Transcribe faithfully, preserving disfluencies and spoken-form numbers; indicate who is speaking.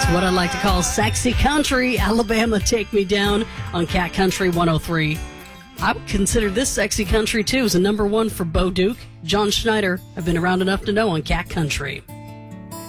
Speaker 1: what I like to call sexy country. Alabama, Take Me Down on Cat Country one oh three. I would consider this sexy country, too, as a number one for Bo Duke. John Schneider, I've been around enough to know on Cat Country.